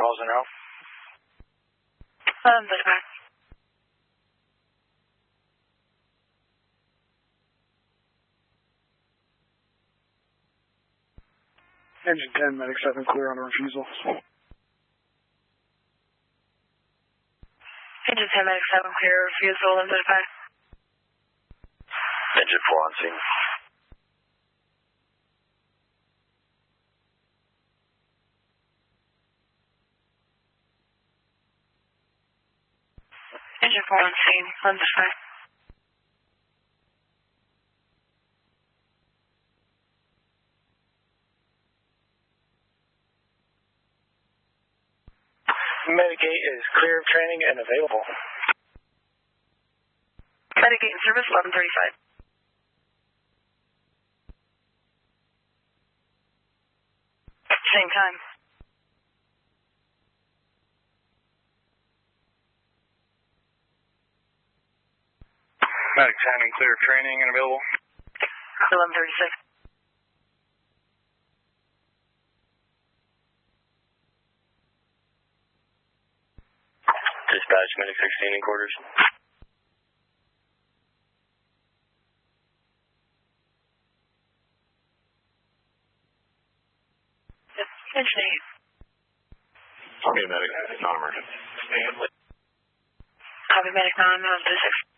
calls in now. Dispatch. Engine 10, Medic 7, clear on a refusal. Engine 10, Medic 7, clear, refusal, and dispatch. Engine 4 on scene. Engine 4 on scene, on dispatch. Medic 8 is clear of training and available. Medic 8 in service, 11:35. Same time. Medic 10 and clear of training and available. 11:36. Dispatch, Medic 16 in quarters. Engine 8. Copy, Medic, non-emergent. Copy, Medic 9, 36.